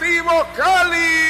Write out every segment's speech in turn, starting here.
Deportivo Cali.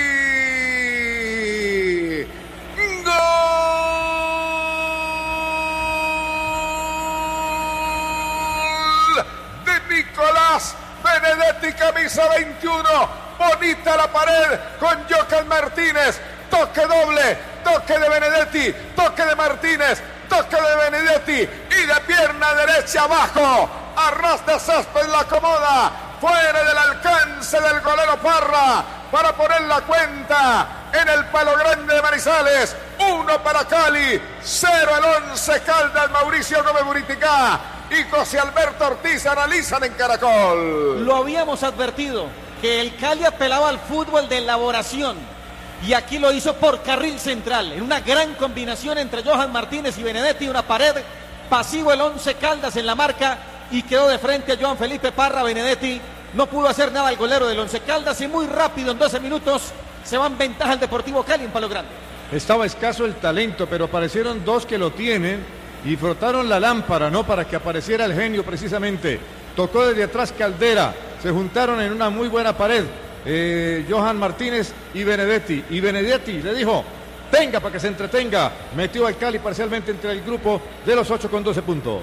¡Gol de Nicolás Benedetti, camisa 21! Bonita la pared con Johan Martínez. Toque doble, toque de Benedetti, toque de Martínez, toque de Benedetti y de pierna derecha abajo. A ras de césped la acomoda, fuera del alcance del golero Parra para poner la cuenta en el Palo Grande de Manizales. 1 para Cali, 0 el Once Caldas. Mauricio Gómez Buriticá y José Alberto Ortiz analizan en Caracol. Lo habíamos advertido, que el Cali apelaba al fútbol de elaboración y aquí lo hizo por carril central, en una gran combinación entre Johan Martínez y Benedetti, una pared, pasivo el Once Caldas en la marca y quedó de frente a Johan Felipe Parra. Benedetti no pudo hacer nada al golero del Once Caldas y muy rápido, en 12 minutos, se va en ventaja el Deportivo Cali en Palo Grande. Estaba escaso el talento, pero aparecieron dos que lo tienen y frotaron la lámpara, ¿no? Para que apareciera el genio precisamente. Tocó desde atrás Caldera, se juntaron en una muy buena pared, Johan Martínez y Benedetti. Y Benedetti le dijo, venga para que se entretenga. Metió al Cali parcialmente entre el grupo de los 8 con 12 puntos.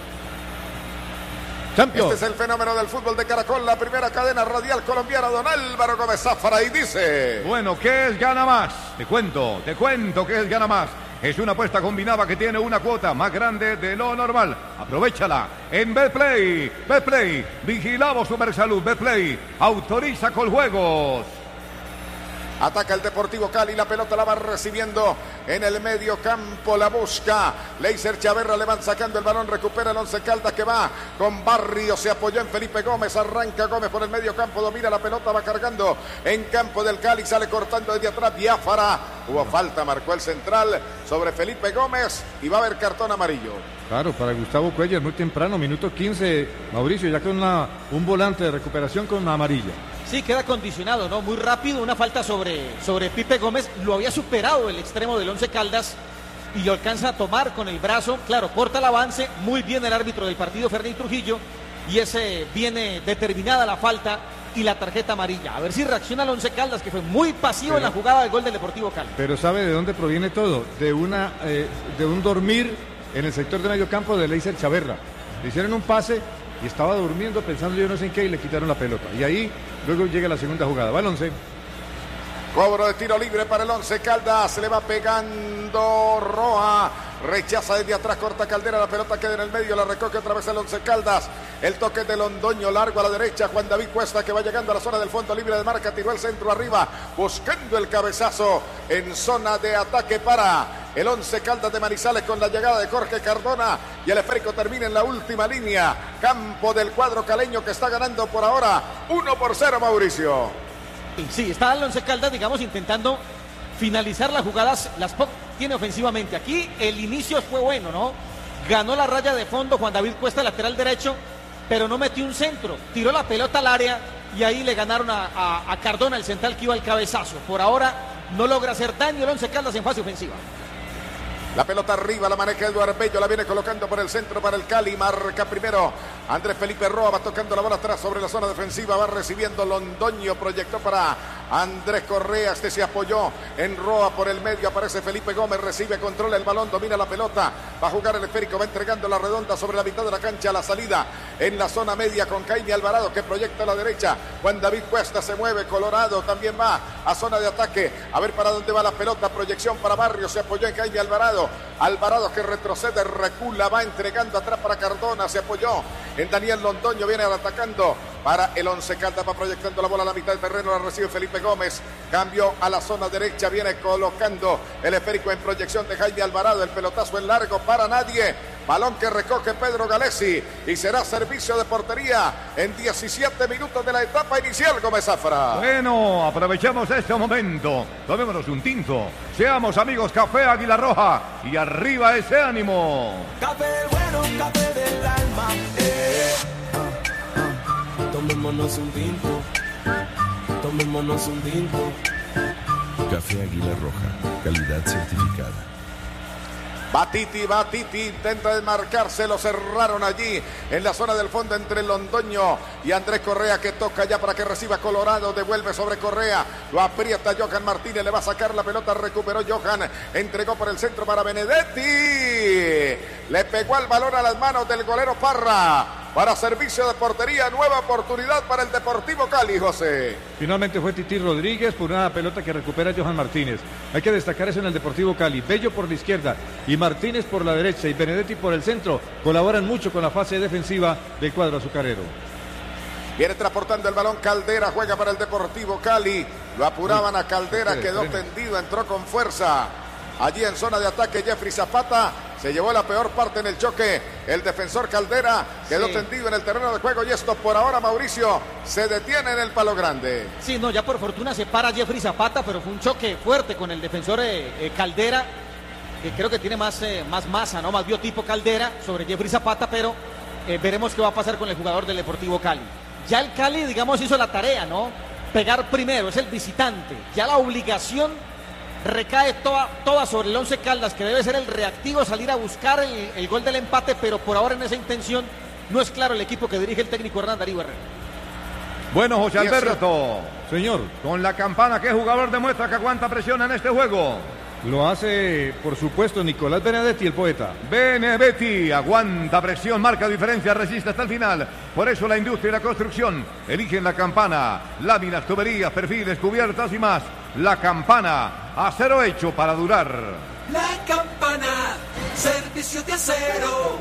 Este es el fenómeno del fútbol de Caracol, la primera cadena radial colombiana, don Álvaro Gómez Zafara, y dice... Bueno, ¿qué es Gana Más? Te cuento qué es Gana Más. Es una apuesta combinada que tiene una cuota más grande de lo normal. Aprovechala en Betplay. Betplay, vigilamos Supersalud. Betplay, autoriza con juegos. Ataca el Deportivo Cali, la pelota la va recibiendo en el medio campo, la busca Leiser Chaverra, le van sacando el balón, recupera el Once Caldas que va con Barrio, se apoyó en Felipe Gómez, arranca Gómez por el medio campo, domina la pelota, va cargando en campo del Cali, sale cortando desde atrás Biafara, hubo falta, marcó el central sobre Felipe Gómez y va a haber cartón amarillo. Claro, para Gustavo Cuellar, muy temprano, minuto 15, Mauricio, ya con un volante de recuperación con una amarilla. Sí, queda condicionado, ¿no? Muy rápido, una falta sobre Pipe Gómez. Lo había superado el extremo del Once Caldas y lo alcanza a tomar con el brazo. Claro, corta el avance. Muy bien el árbitro del partido, Fernández Trujillo. Y ese viene determinada la falta y la tarjeta amarilla. A ver si reacciona el Once Caldas, que fue muy pasivo en la jugada del gol del Deportivo Cali. Pero ¿sabe de dónde proviene todo? De un dormir en el sector de medio campo de Leiser Chaverra. Le hicieron un pase y estaba durmiendo pensando yo no sé en qué y le quitaron la pelota. Y ahí luego llega la segunda jugada. Va el Once. Cobro de tiro libre para el Once Caldas. Se le va pegando Roa. Rechaza desde atrás, corta Caldera. La pelota queda en el medio. La recoge otra vez el Once Caldas. El toque de Londoño largo a la derecha. Juan David Cuesta que va llegando a la zona del fondo libre de marca. Tiró el centro arriba. Buscando el cabezazo en zona de ataque para el Once Caldas de Manizales con la llegada de Jorge Cardona. Y el esférico termina en la última línea. Campo del cuadro caleño que está ganando por ahora 1-0, Mauricio. Sí, está el Once Caldas, digamos, intentando finalizar las jugadas, las tiene ofensivamente. Aquí el inicio fue bueno, ¿no? Ganó la raya de fondo Juan David Cuesta, lateral derecho, pero no metió un centro. Tiró la pelota al área y ahí le ganaron a Cardona, el central que iba al cabezazo. Por ahora no logra hacer daño el Once Caldas en fase ofensiva. La pelota arriba, la maneja Eduardo Bello, la viene colocando por el centro para el Cali, marca primero Andrés Felipe Roa, va tocando la bola atrás sobre la zona defensiva, va recibiendo Londoño, proyectó para Andrés Correa, este se apoyó en Roa por el medio, aparece Felipe Gómez, recibe, controla el balón, domina la pelota, va a jugar el esférico, va entregando la redonda sobre la mitad de la cancha, la salida en la zona media con Jaime Alvarado que proyecta a la derecha, Juan David Cuesta se mueve, Colorado también va a zona de ataque, a ver para dónde va la pelota, proyección para Barrio, se apoyó en Jaime Alvarado que retrocede, recula, va entregando atrás para Cardona, se apoyó en Daniel Londoño, viene atacando para el Once Caldas, va proyectando la bola a la mitad del terreno, la recibe Felipe Gómez, cambio a la zona derecha, viene colocando el esférico en proyección de Jaime Alvarado, el pelotazo en largo para nadie, balón que recoge Pedro Galesi y será servicio de portería en 17 minutos de la etapa inicial, Gómez Zafra. Bueno, aprovechamos este momento, tomémonos un tinto, seamos amigos Café Águila Roja y arriba ese ánimo. Café bueno, café del alma, tomémonos un tinto, tomémonos un tinto. Café Águila Roja, calidad certificada. Va Titi, intenta desmarcarse, lo cerraron allí en la zona del fondo entre Londoño y Andrés Correa, que toca ya para que reciba Colorado, devuelve sobre Correa, lo aprieta Johan Martínez, le va a sacar la pelota, recuperó Johan, entregó por el centro para Benedetti, le pegó al balón a las manos del golero Parra, para servicio de portería, nueva oportunidad para el Deportivo Cali, José. Finalmente fue Titi Rodríguez por una pelota que recupera Johan Martínez. Hay que destacar eso en el Deportivo Cali. Bello por la izquierda y Martínez por la derecha y Benedetti por el centro. Colaboran mucho con la fase defensiva del cuadro azucarero. Viene transportando el balón Caldera, juega para el Deportivo Cali. Lo apuraban a Caldera, quedó tendido, entró con fuerza. Allí en zona de ataque Jeffrey Zapata se llevó la peor parte en el choque. El defensor Caldera quedó tendido en el terreno de juego y esto por ahora, Mauricio, se detiene en el palo grande. Sí, no, ya por fortuna se para Jeffrey Zapata, pero fue un choque fuerte con el defensor Caldera, que creo que tiene más masa, ¿no? Más biotipo Caldera sobre Jeffrey Zapata, pero veremos qué va a pasar con el jugador del Deportivo Cali. Ya el Cali, digamos, hizo la tarea, ¿no? Pegar primero, es el visitante. Ya la obligación recae toda sobre el Once Caldas, que debe ser el reactivo, salir a buscar el gol del empate, pero por ahora en esa intención no es claro el equipo que dirige el técnico Hernán Darío Herrera. Bueno, José Alberto, señor, con la campana, ¿qué jugador demuestra que aguanta presión en este juego? Lo hace, por supuesto, Nicolás Benedetti, el poeta. Benedetti aguanta presión, marca diferencia, resiste hasta el final. Por eso la industria y la construcción eligen la campana. Láminas, tuberías, perfiles, cubiertas y más. La campana, acero hecho para durar. La campana, servicio de acero.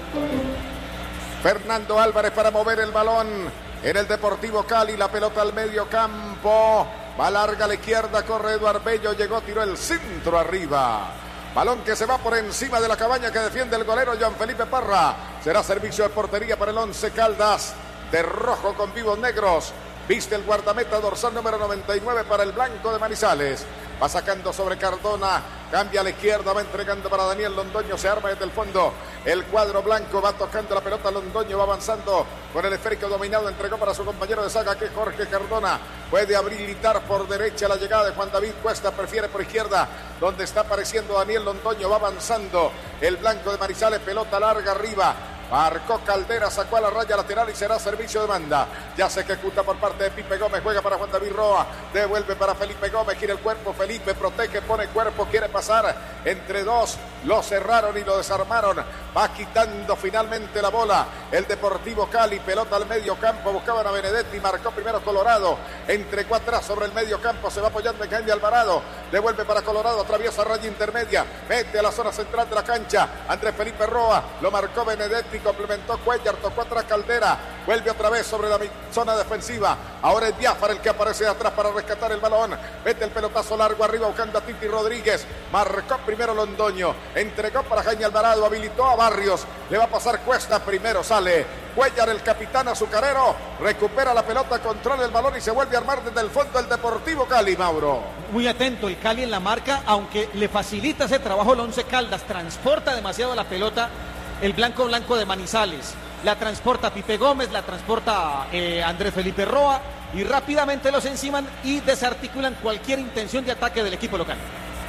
Fernando Álvarez para mover el balón en el Deportivo Cali. La pelota al medio campo. Va larga a la izquierda, corre Eduardo Bello, llegó, tiró el centro arriba. Balón que se va por encima de la cabaña que defiende el golero Joan Felipe Parra. Será servicio de portería para el Once Caldas, de rojo con vivos negros. Viste el guardameta dorsal número 99 para el blanco de Manizales. Va sacando sobre Cardona, cambia a la izquierda, va entregando para Daniel Londoño, se arma desde el fondo. El cuadro blanco va tocando la pelota, Londoño va avanzando con el esférico dominado, entregó para su compañero de saga que es Jorge Cardona. Puede habilitar por derecha la llegada de Juan David Cuesta, prefiere por izquierda, donde está apareciendo Daniel Londoño, va avanzando el blanco de Manizales, pelota larga arriba. Marcó Caldera, sacó a la raya lateral y será servicio de banda. Ya se ejecuta por parte de Pipe Gómez, juega para Juan David Roa, devuelve para Felipe Gómez, gira el cuerpo, Felipe protege, pone cuerpo, quiere pasar entre dos, lo cerraron y lo desarmaron. Va quitando finalmente la bola el Deportivo Cali, pelota al medio campo, buscaban a Benedetti, marcó primero Colorado, entregó atrás sobre el medio campo, se va apoyando en Jaime Alvarado, devuelve para Colorado, atraviesa raya intermedia, mete a la zona central de la cancha, Andrés Felipe Roa, lo marcó Benedetti, complementó Cuellar, tocó atrás Caldera, vuelve otra vez sobre la zona defensiva, ahora es Biafara el que aparece de atrás para rescatar el balón, mete el pelotazo largo arriba buscando a Titi Rodríguez, marcó primero Londoño, entregó para Jaime Alvarado, habilitó a Barrios, le va a pasar Cuesta, primero sale Cuellar, el capitán azucarero, recupera la pelota, controla el balón y se vuelve a armar desde el fondo el Deportivo Cali, Mauro. Muy atento el Cali en la marca, aunque le facilita ese trabajo el Once Caldas, transporta demasiado la pelota el blanco de Manizales, la transporta Pipe Gómez, la transporta Andrés Felipe Roa y rápidamente los enciman y desarticulan cualquier intención de ataque del equipo local.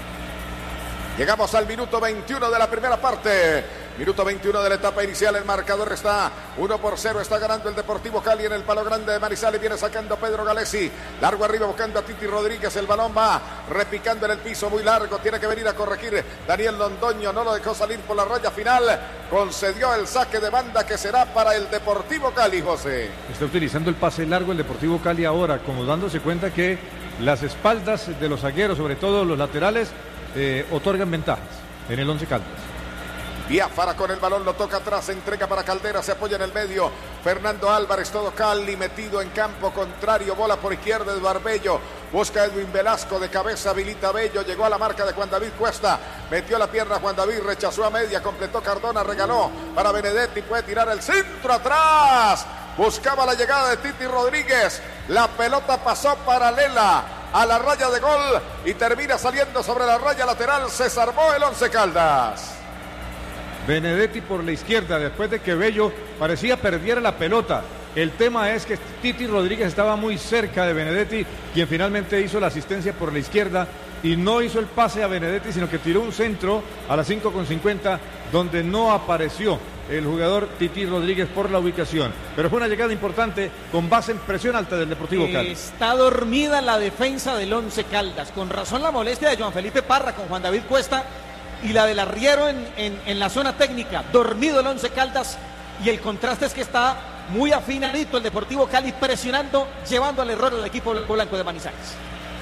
Llegamos al minuto 21 de la primera parte. Minuto 21 de la etapa inicial, el marcador está 1-0, está ganando el Deportivo Cali en el palo grande de Manizales, viene sacando Pedro Galesi, largo arriba buscando a Titi Rodríguez, el balón va repicando en el piso muy largo, tiene que venir a corregir Daniel Londoño, no lo dejó salir por la raya final, concedió el saque de banda que será para el Deportivo Cali, José. Está utilizando el pase largo el Deportivo Cali ahora, como dándose cuenta que las espaldas de los zagueros, sobre todo los laterales, otorgan ventajas en el Once Caldas. Biafara con el balón, lo toca atrás, entrega para Caldera, se apoya en el medio. Fernando Álvarez, todo Cali metido en campo contrario, bola por izquierda, Eduardo Bello. Busca Edwin Velasco de cabeza, habilita Bello, llegó a la marca de Juan David Cuesta, metió la pierna Juan David, rechazó a media, completó Cardona, regaló para Benedetti, puede tirar el centro atrás. Buscaba la llegada de Titi Rodríguez, la pelota pasó paralela a la raya de gol y termina saliendo sobre la raya lateral. Se salvó el Once Caldas. Benedetti por la izquierda, después de que Bello parecía perdiera la pelota. El tema es que Titi Rodríguez estaba muy cerca de Benedetti, quien finalmente hizo la asistencia por la izquierda y no hizo el pase a Benedetti, sino que tiró un centro a las 5:50, donde no apareció el jugador Titi Rodríguez por la ubicación. Pero fue una llegada importante con base en presión alta del Deportivo Cali. Está dormida la defensa del Once Caldas. Con razón la molestia de Joan Felipe Parra con Juan David Cuesta y la del arriero en la zona técnica. Dormido el Once Caldas y el contraste es que está muy afinadito el Deportivo Cali presionando, llevando al error al equipo blanco de Manizales.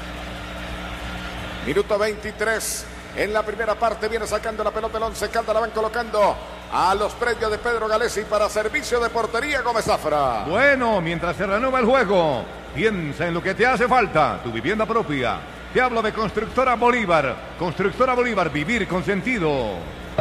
Minuto 23. En la primera parte viene sacando la pelota el Once Caldas, la van colocando a los predios de Pedro Galesi para servicio de portería Gómez Zafra. Bueno, mientras se renueva el juego, piensa en lo que te hace falta, tu vivienda propia. Te hablo de Constructora Bolívar. Constructora Bolívar, vivir con sentido.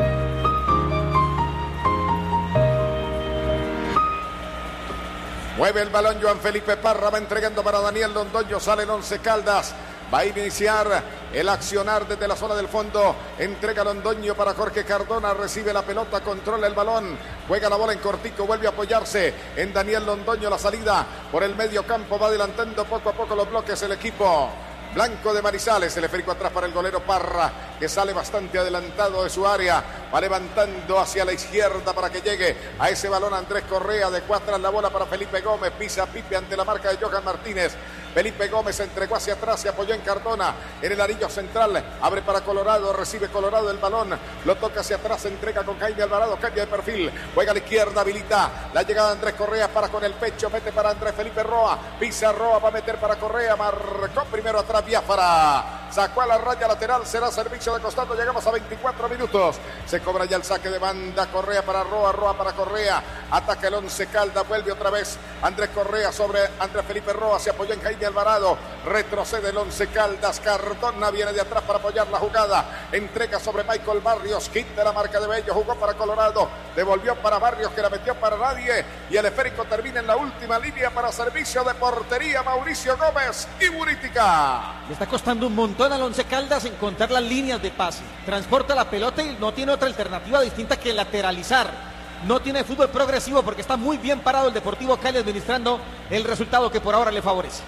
Mueve el balón Joan Felipe Parra, va entregando para Daniel Londoño, sale el Once Caldas. Va a iniciar el accionar desde la zona del fondo. Entrega Londoño para Jorge Cardona. Recibe la pelota, controla el balón. Juega la bola en cortico, vuelve a apoyarse en Daniel Londoño. La salida por el medio campo. Va adelantando poco a poco los bloques el equipo blanco de Manizales. El esférico atrás para el golero Parra, que sale bastante adelantado de su área. Va levantando hacia la izquierda para que llegue a ese balón Andrés Correa. De cuatras la bola para Felipe Gómez. Pisa Pipe ante la marca de Johan Martínez. Felipe Gómez entregó hacia atrás, se apoyó en Cardona en el anillo central, abre para Colorado, recibe Colorado el balón, lo toca hacia atrás, entrega con Jaime Alvarado, cambia de perfil, juega a la izquierda, habilita la llegada de Andrés Correa, para con el pecho, mete para Andrés Felipe Roa, pisa Roa, va a meter para Correa, marcó primero atrás Biafara, sacó a la raya lateral, será servicio de costado, llegamos a 24 minutos, se cobra ya el saque de banda, Correa para Roa, Roa para Correa, ataca el Once Caldas, vuelve otra vez Andrés Correa sobre Andrés Felipe Roa, se apoyó en Jaime Alvarado, retrocede el Once Caldas, Cardona viene de atrás para apoyar la jugada, entrega sobre Michael Barrios, quita la marca de Bello, jugó para Colorado, devolvió para Barrios que la metió para nadie y el esférico termina en la última línea para servicio de portería Mauricio Gómez y Burítica. Le está costando un montón al Once Caldas encontrar las líneas de pase, transporta la pelota y no tiene otra alternativa distinta que lateralizar. No tiene fútbol progresivo porque está muy bien parado el Deportivo Cali administrando el resultado que por ahora le favorece.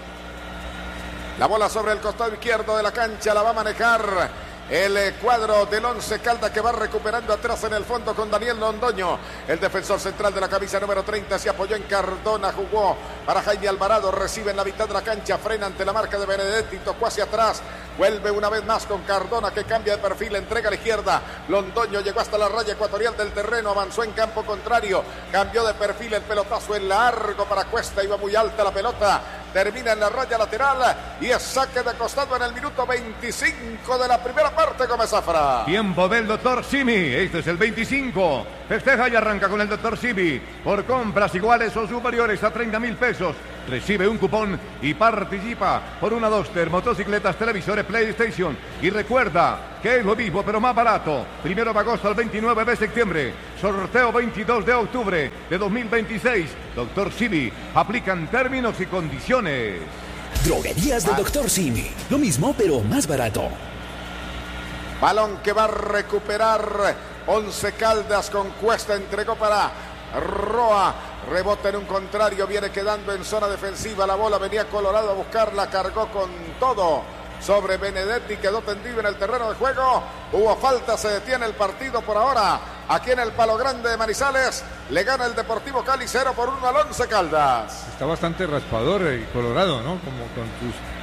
La bola sobre el costado izquierdo de la cancha la va a manejar el cuadro del Once Caldas, que va recuperando atrás en el fondo con Daniel Londoño. El defensor central de la camisa número 30 se apoyó en Cardona, jugó para Jaime Alvarado, recibe en la mitad de la cancha, frena ante la marca de Benedetti, tocó hacia atrás, vuelve una vez más con Cardona que cambia de perfil, entrega a la izquierda. Londoño llegó hasta la raya ecuatorial del terreno, avanzó en campo contrario, cambió de perfil, el pelotazo en largo para Cuesta, iba muy alta la pelota. Termina en la raya lateral y es saque de costado en el minuto 25 de la primera parte, Gómez Zafra. Tiempo del Dr. Simi, este es el 25. Festeja y arranca con el Dr. Simi. Por compras iguales o superiores a 30,000 pesos, recibe un cupón y participa por una Duster, motocicletas, televisores, PlayStation. Y recuerda que es lo mismo pero más barato. 1 de agosto al 29 de septiembre. Sorteo 22 de octubre de 2026. Dr. Simi, aplican términos y condiciones. Droguerías de Dr. Simi. Lo mismo pero más barato. Balón que va a recuperar Once Caldas con Cuesta, entregó para Roa, rebota en un contrario, viene quedando en zona defensiva, la bola venía Colorado a buscarla, cargó con todo sobre Benedetti, quedó tendido en el terreno de juego, hubo falta, se detiene el partido por ahora, aquí en el Palo Grande de Manizales, le gana el Deportivo Cali 0-1 al Once Caldas. Está bastante raspador Colorado, ¿no? Como con sus